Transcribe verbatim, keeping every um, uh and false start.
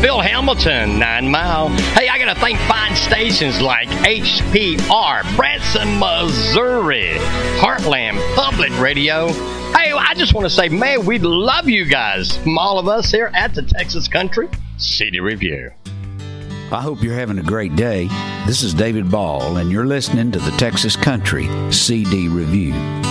Phil Hamilton, Nine Mile. Hey, I got to thank fine stations like H P R, Branson, Missouri, Heartland Public Radio. Hey, I just want to say, man, we love you guys from all of us here at the Texas Country C D Review. I hope you're having a great day. This is David Ball, and you're listening to the Texas Country C D Review.